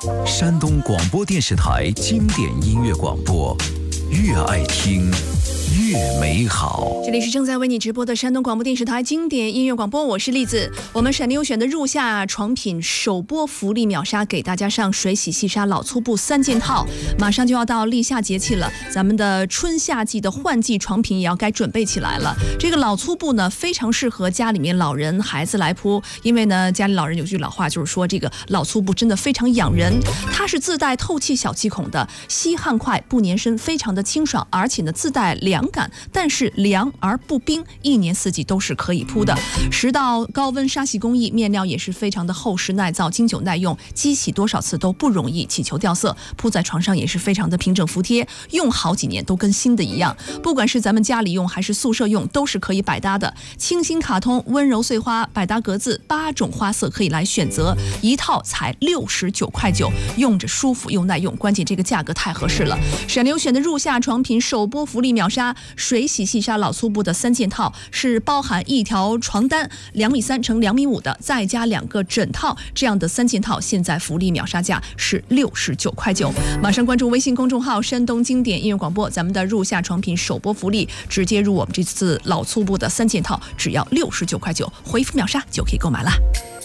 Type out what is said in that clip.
山东广播电视台经典音乐广播，越爱听越美好。 这里是正在为你直播的山东广播电视台经典音乐广播，我是栗子。我们闪牛选的入夏床品首播福利秒杀，给大家上水洗细沙老粗布3件套。马上就要到立夏节气了，咱们的春夏季的换季床品也要该准备起来了。这个老粗布呢，非常适合家里面老人孩子来铺，因为呢家里老人有句老话，就是说这个老粗布真的非常养人。它是自带透气小气孔的，吸汗快不粘身，非常的清爽，而且呢自带凉感，但是凉而不冰，一年四季都是可以铺的。10道高温沙洗工艺，面料也是非常的厚实耐造，经久耐用，机洗多少次都不容易起球掉色，铺在床上也是非常的平整服帖，用好几年都跟新的一样。不管是咱们家里用还是宿舍用，都是可以百搭的。清新卡通、温柔碎花、百搭格子，8种花色可以来选择，一套才69.9块，用着舒服又耐用，关键这个价格太合适了。闪流选的入夏床品首播福利秒杀，水洗细沙老粗布的3件套，是包含一条床单2.3米乘2.5米的，再加2个枕套，这样的3件套现在福利秒杀价是69.9块。马上关注微信公众号山东经典音乐广播，咱们的入夏床品首播福利，直接入我们这次老粗布的3件套，只要69.9块，回复秒杀就可以购买了。